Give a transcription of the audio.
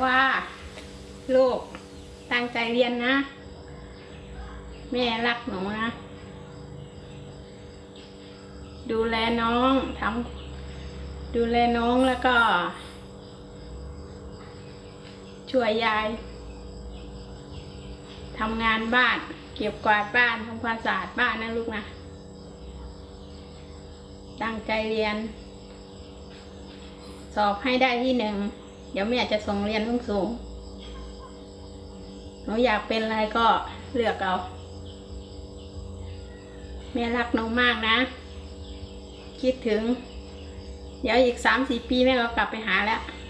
ว่าลูกตั้งใจเรียนนะแม่รักหนูนะดูแลน้องดูแลน้องแล้วก็ช่วยยายทำงานบ้านเก็บกวาดบ้านทำความสะอาดบ้านนะลูกนะตั้งใจเรียนสอบให้ได้ที่ 1เดี๋ยวแม่จะส่งเรียนสูงหนูอยากเป็นอะไรก็เลือกเอาแม่รักหนูมากนะคิดถึงเดี๋ยวอีก 3-4 ปีแม่ก็กลับไปหาแล้ว